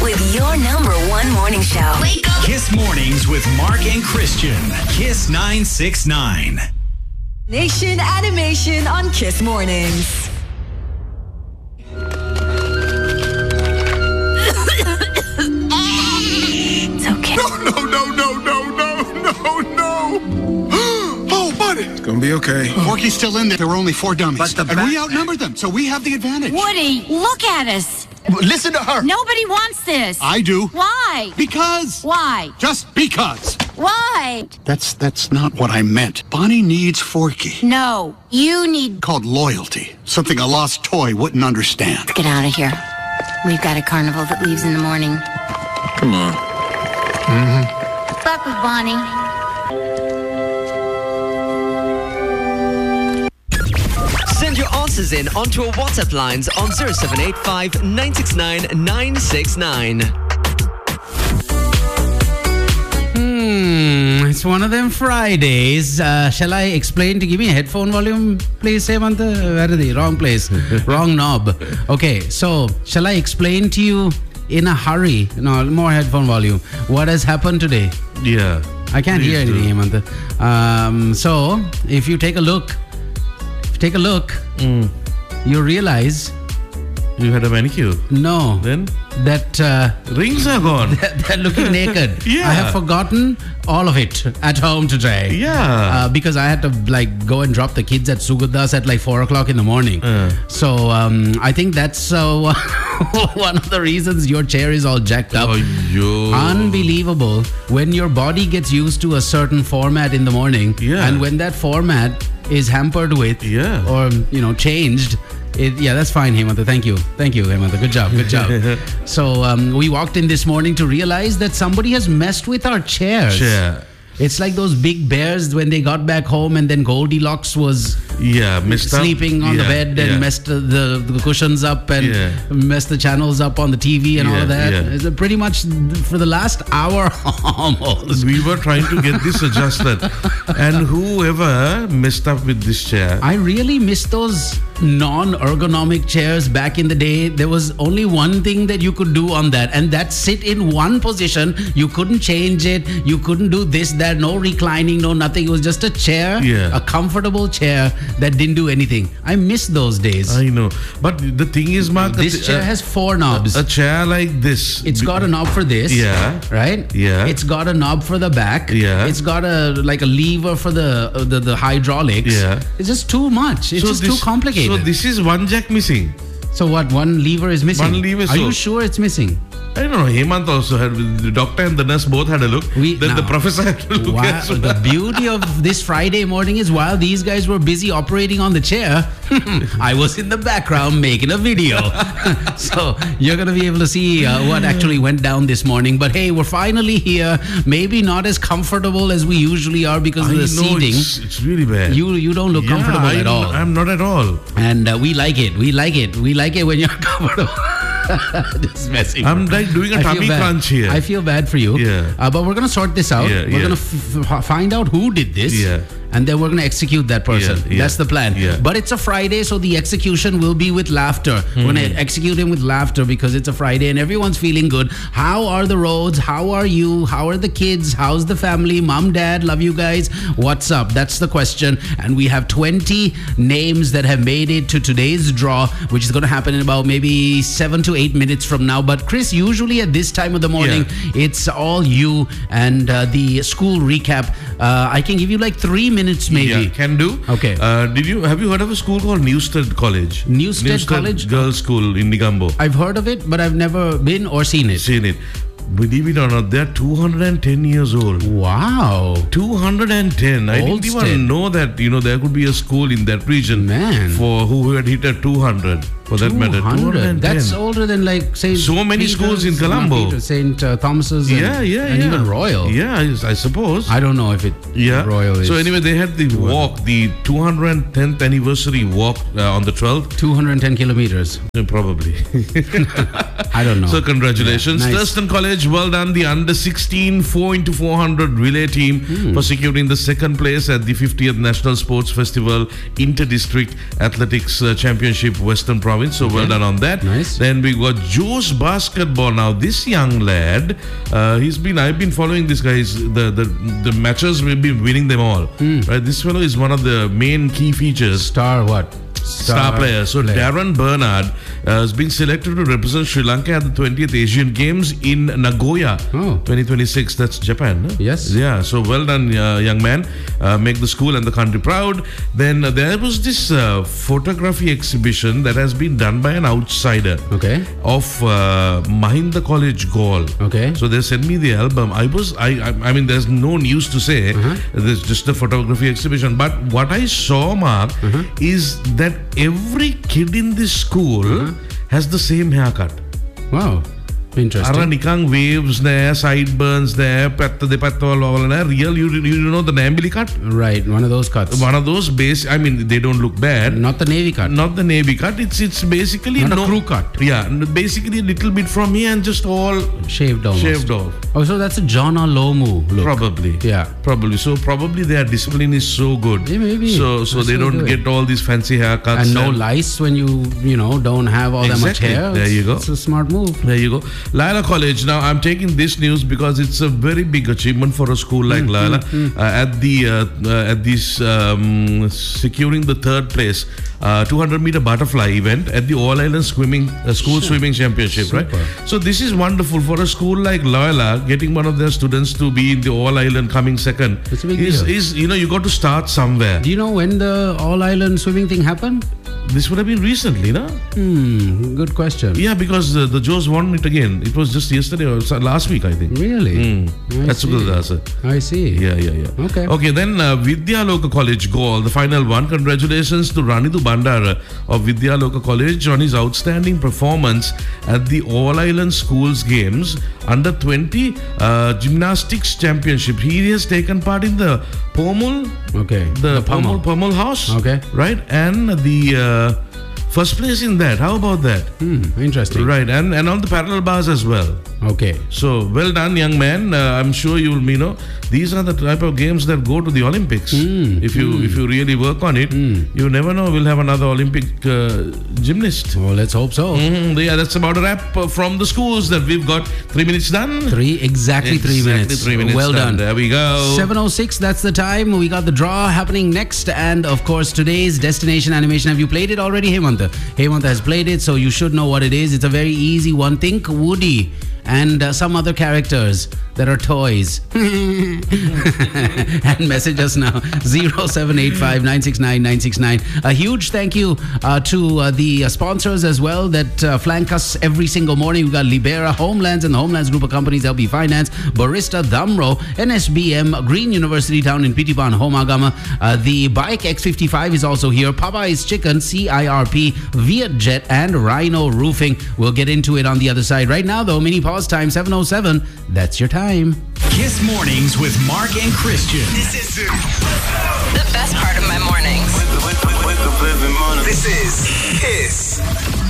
with your number one morning show. Wake up. Kiss Mornings with Mark and Christian. Kiss 969. Nation Animation on Kiss Mornings. It's okay. No. Oh, buddy. It's gonna be okay. Forky's still in there. There were only 4 dummies. But and we outnumbered them, so we have the advantage. Woody, look at us. Listen to her. Nobody wants this. I do. Why? Because. Why? Just because. Why? That's not what I meant. Bonnie needs Forky. No, you need... Called loyalty. Something a lost toy wouldn't understand. Get out of here. We've got a carnival that leaves in the morning. Come on. Luck with Bonnie. Send your answers in onto our WhatsApp lines on 0785 969 969. It's one of them Fridays. Shall I explain to give me a headphone volume, please, Hemantha? Where are they? Wrong place. Wrong knob. Okay, so shall I explain to you in a hurry? No, more headphone volume. What has happened today? Yeah. I can't hear anything, Hemantha. So, if you take a look, you realize... You had a manicure? No. Then? That... Rings are gone. They're looking naked. Yeah. I have forgotten all of it at home today. Yeah. Because I had to go and drop the kids at Sugadas at 4 o'clock in the morning. So I think that's one of the reasons your chair is all jacked up. Oh, yo. Unbelievable. When your body gets used to a certain format in the morning, and when that format is hampered with or changed, that's fine, Hemantha. Thank you, Hemantha. Good job. So we walked in this morning to realize that somebody has messed with our chairs. It's like those big bears when they got back home and then Goldilocks was sleeping on the bed and messed the cushions up and messed the channels up on the TV and all of that. It's pretty much for the last hour almost. We were trying to get this adjusted. And whoever messed up with this chair. I really miss those non-ergonomic chairs back in the day. There was only one thing that you could do on that, and that's sit in one position. You couldn't change it. You couldn't do this, that, no reclining, no nothing. It was just a chair, a comfortable chair that didn't do anything. I miss those days. I know. But the thing is, Mark, this chair has 4 knobs. A chair like this. It's got a knob for this. Right? It's got a knob for the back. It's got a lever for the hydraulics. It's just too much. It's just too complicated. So this is one jack missing. So what? One lever is missing? One lever. Are you sure it's missing? I don't know. Hemant also had, the doctor and the nurse both had a look. The professor had to look as well. The beauty of this Friday morning is while these guys were busy operating on the chair, I was in the background making a video. So you're going to be able to see what actually went down this morning. But hey, we're finally here. Maybe not as comfortable as we usually are because of the seating. It's really bad. You don't look comfortable at all. I'm not at all. And we like it. We like it when you're comfortable. Just messing. I'm doing a tummy crunch here. I feel bad for you. But we're going to sort this out. We're going to find out who did this. And then we're going to execute that person. That's the plan. But it's a Friday, so the execution will be with laughter. We're going to execute him with laughter because it's a Friday and everyone's feeling good. How are the roads? How are you? How are the kids? How's the family? Mom, dad, love you guys. What's up? That's the question. And we have 20 names that have made it to today's draw, which is going to happen in about maybe 7 to 8 minutes from now. But Chris, usually at this time of the morning, it's all you and the school recap. I can give you 3 minutes maybe. Yeah, can do. Okay. Have you heard of a school called Newstead College? Newstead College? Girls' School in Negombo. I've heard of it, but I've never been or seen it. Believe it or not, they're 210 years old. Wow. 210. I didn't even know that, there could be a school in that region. For who had hit at 200. For that matter, 210. That's older than St. So many Peter's, schools in Colombo. St. Thomas's and even Royal. Yeah, I suppose. I don't know if it Royal is. So anyway, they had the walk, the 210th anniversary walk on the 12th. 210 kilometers. Probably. I don't know. So congratulations. Nice. Thurston College, well done. The under 16 4x400 relay team for securing the second place at the 50th National Sports Festival Inter-District Athletics Championship Western Province Navin. So well done on that. Nice. Then we got Joe's basketball. Now this young lad, I've been following this guy. The matches, we've been winning them all. Right. This fellow is one of the main key features. Star what? Star player. So Darren Bernard has been selected to represent Sri Lanka at the 20th Asian Games in Nagoya 2026. That's Japan. No? Yes. Yeah. So well done, young man. Make the school and the country proud. Then there was this photography exhibition that has been done by an outsider. Okay. Of Mahinda College Gaul. Okay. So they sent me the album. I mean, there's no news to say. There's just a photography exhibition. But what I saw, Mark, is that every kid in this school has the same haircut. Wow. Interesting. Ara nikang waves there, sideburns there, real, you know the Nambili cut? Right, one of those cuts. One of those base, I mean, they don't look bad. Not the navy cut. Not the navy cut. It's basically not a crew cut. Yeah, basically a little bit from here and just all shaved off. Oh, so that's a John Olomu look. Probably. Yeah. Probably. So probably their discipline is so good. Yeah, maybe. So they don't get all these fancy haircuts. And no lice when you don't have all that much hair. There you go. It's a smart move. There you go. Lila College. Now I'm taking this news because it's a very big achievement for a school like Lila. At this securing the third place 200-meter butterfly event at the All Island School Swimming Championship. Super. Right? So this is wonderful for a school like Loyola. Getting one of their students to be in the All Island coming second is you got to start somewhere. Do you know when the All Island swimming thing happened? This would have been recently, no? Good question. Yeah, because the Joes won it again. It was just yesterday or last week, I think. Really? That's a good answer. I see. Yeah. Okay, then Vidya Loka College Gaul, the final one. Congratulations to Ranidu Bandara of Vidya Loka College on his outstanding performance at the All Island Schools Games Under 20 Gymnastics Championship. He has taken part in the Pomul. Okay. The Pomul House. Okay. Right? And the first place in that. How about that? Interesting. Right. And on the parallel bars as well. Okay. So well done, young man. I'm sure you will these are the type of games that go to the Olympics. If you really work on it, you never know, we'll have another Olympic gymnast. Well, let's hope so. Yeah, that's about a wrap from the schools that we've got. 3 minutes done. Exactly 3 minutes. 3 minutes. Well done. There we go. 7:06. That's the time. We got the draw happening next, and of course today's destination animation. Have you played it already, Hemanta? Hemanta has played it, so you should know what it is. It's a very easy one. Think Woody and some other characters that are toys. And message us now 0785 969 969. A huge thank you to the sponsors as well that flank us every single morning. We've got Libera Homelands and the Homelands Group of Companies, LB Finance, Barista Damro, NSBM, Green University Town in Pitipan, Homagama. The Bike X55 is also here. Popeye's Chicken, CIRP, Vietjet, and Rhino Roofing. We'll get into it on the other side. Right now, though, mini pause time 7:07. That's your time. Kiss Mornings with Mark and Christian. This is the best part of my mornings. This is Kiss.